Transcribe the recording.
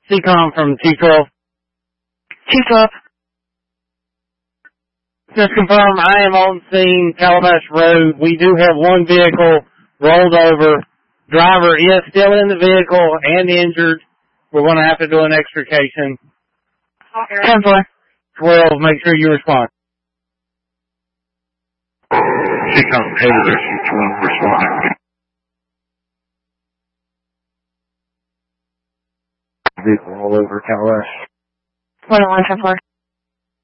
CCOM from T12. T12. Just confirm, I am on scene, Calabash Road. We do have one vehicle rolled over. Driver is still in the vehicle and injured. We're going to have to do an extrication. 10-4. 12, make sure you respond. CCOM, hey, rescue 12, responding. Vehicle all over Calabash. 1-1, 10-4.